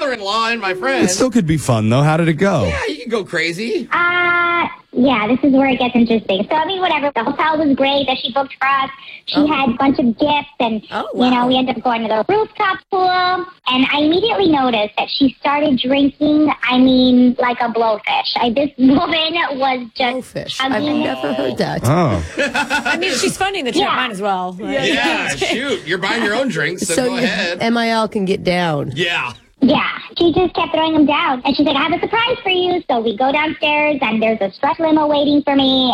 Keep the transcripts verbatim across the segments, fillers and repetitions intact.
mother-in-law and my friend. It still could be fun, though. How did it go? Yeah, you can go crazy. Uh, yeah, this is where it gets interesting. So, I mean, whatever. The hotel was great that she booked for us. She Oh. had a bunch of gifts, and, Oh, wow. you know, we ended up going to the rooftop pool. And I immediately noticed that she started drinking, I mean, like a blowfish. I, this woman was just... Blowfish. I I've mean, never heard that. Oh. I mean, she's funding the trip. Yeah. Might as well. Like- Yeah, shoot. You're buying your own drinks, so, So go you- ahead. M I L can get down. Yeah. Yeah, she just kept throwing them down. And she's like, I have a surprise for you. So we go downstairs, and there's a stretch limo waiting for me.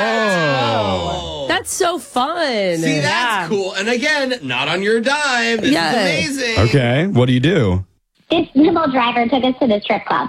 Whoa. That's so fun. See, that's Yeah. cool. And again, not on your dime. This Yeah. is amazing. Okay, what do you do? This limo driver took us to the strip club.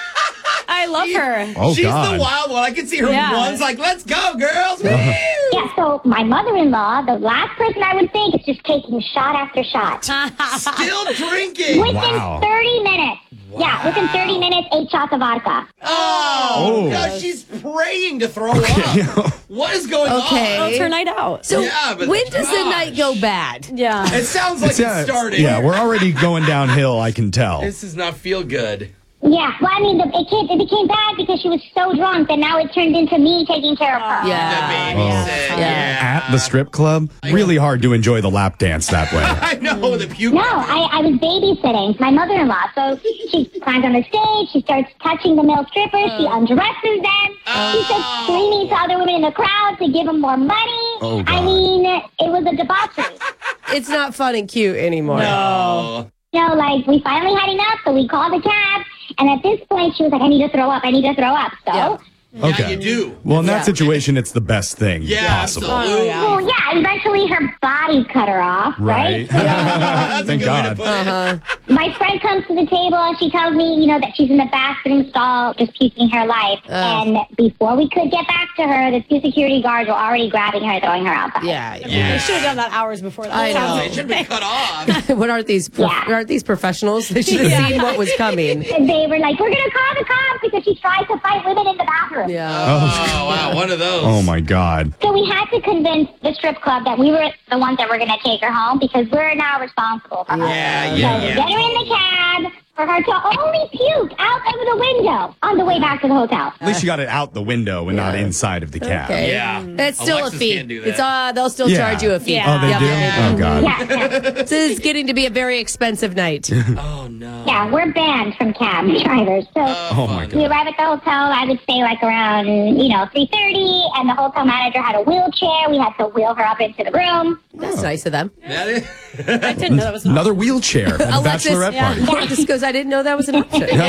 I love her. Oh, She's God. the wild one. I can see her Yeah. once like, let's go, girls. Woo! Yeah, so my mother-in-law, the last person I would think, is just taking shot after shot. Still drinking. Within Wow. thirty minutes. Yeah, within thirty minutes, eight shots of vodka. Oh, Oh. God, she's praying to throw up. What is going Okay. Oh, it's her night out. So Yeah, but when does the gosh. night go bad? Yeah. on? It sounds like Yeah, it started. Yeah, we're already going downhill, I can tell. This does not feel good. Yeah, well, I mean, the, it, came, it became bad because she was so drunk that now it turned into me taking care of her. The Yeah. babysit. Yeah. At the strip club, really hard to enjoy the lap dance that way. I know, the puke. No, I, I was babysitting my mother-in-law. So she climbs on the stage, she starts touching the male strippers, she undresses them, she starts screaming to other women in the crowd to give them more money. Oh, God. I mean, it was a debauchery. It's not fun and cute anymore. Oh. You know, like, we finally had enough, so we called a cab, and at this point, she was like, I need to throw up, I need to throw up. So, Yeah. Yeah, Okay. you do. Well, in that Yeah. situation, it's the best thing Yeah, possible. absolutely. well, yeah, eventually her body cut her off, Right. right? That's Thank a good way to God. put it. Uh-huh. My friend comes to the table and she tells me, you know, that she's in the bathroom stall just puking her life. Oh. And before we could get back to her, the two security guards were already grabbing her and throwing her outside. Yeah. They Yeah. should have done that hours before that. I know. Sounds It like- should be cut off. What aren't these? Prof- Yeah. Aren't these professionals? They should have Yeah. seen what was coming. And they were like, we're going to call the cops because she tried to fight women in the bathroom. Yeah. Oh, wow, one of those. Oh, my God. So we had to convince the strip club that we were the ones that were going to take her home because we're now responsible for her. Yeah, So yeah, we yeah. get her in the cab for her to only puke out of the window on the way back to the hotel. At least you got it out the window and not inside of the cab. Okay. Yeah. That's still Alexis a fee. can't do that. It's uh, they'll still Yeah. charge you a fee. Yeah. Oh, they Yep. do? Oh, God. Yeah, yeah. This is getting to be a very expensive night. Oh, no. Yeah, we're banned from cab drivers. So Oh, my we God. arrive at the hotel. I would say like around, you know, three thirty, and the hotel manager had a wheelchair. We had to wheel her up into the room. That's nice of them. That is. I didn't know that was Another wheelchair at a Alexis, bachelorette yeah. party. Alexis goes, I didn't know that was an option.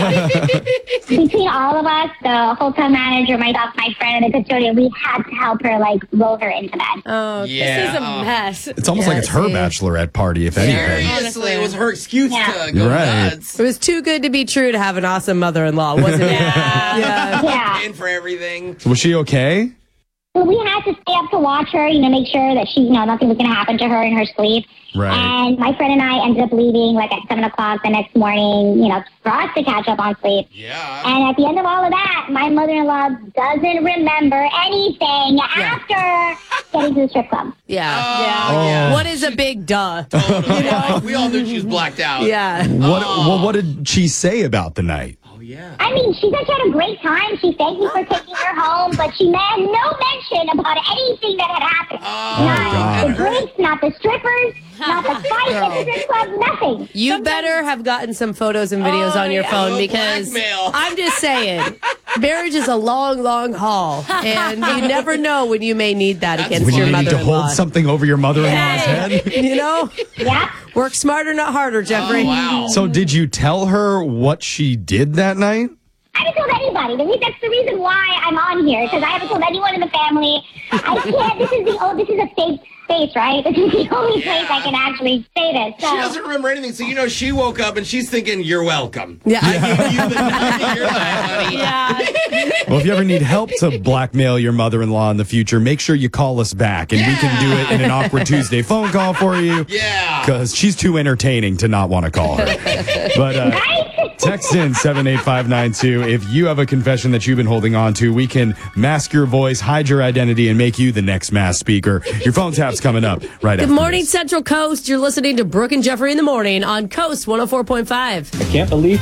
Between all of us, the hotel manager, myself, my friend, and the custodian, we had to help her like roll her into bed. Oh, okay. Yeah. This is a mess. It's almost Yeah, like it's her see. bachelorette party, if anything. Seriously, it was her excuse Yeah. to go You're right. nuts. It was too good to be true to have an awesome mother-in-law, wasn't it? Yeah. Yeah. Yeah. Paying for everything. Was she okay? So we had to stay up to watch her, you know, make sure that she, you know, nothing was going to happen to her in her sleep. Right. And my friend and I ended up leaving like at seven o'clock the next morning, you know, for us to catch up on sleep. Yeah. And at the end of all of that, my mother-in-law doesn't remember anything after getting to the strip club. Yeah. Oh, yeah. What is a big duh? Totally. Yeah. We all knew she was blacked out. Yeah. What, well, what did she say about the night? Oh, yeah. I mean, she said she had a great time. She thanked me for taking her home, but she made no mention about anything that had happened. Oh, not God. the drinks, not the strippers, not the fight at the strip club, nothing. You better have gotten some photos and videos Oh, on your yeah. phone Oh, because blackmail. I'm just saying, marriage is a long, long haul, and you never know when you may need that against When your you need to mother-in-law. hold something over your mother-in-law's head? You know, Yeah. work smarter, not harder, Jeffrey. Oh, wow. So did you tell her what she did that night? I haven't told anybody. The re- That's the reason why I'm on here, because I haven't told anyone in the family. I can't. This is the oh, this is a safe space, right? This is the only place I can actually say this. So. She doesn't remember anything, so you know she woke up and she's thinking, "You're welcome." Yeah. I gave you the night of your life, honey. Yeah. Well, if you ever need help to blackmail your mother-in-law in the future, make sure you call us back, and we can do it in an awkward Tuesday phone call for you. Yeah. Because she's too entertaining to not want to call her. But uh, Right? text in seven eight five nine two if you have a confession that you've been holding on to. We can mask your voice, hide your identity, and make you the next mass speaker. Your phone tap's coming up right Good after morning, this. Central Coast. You're listening to Brooke and Jeffrey in the Morning on Coast one oh four point five. I can't believe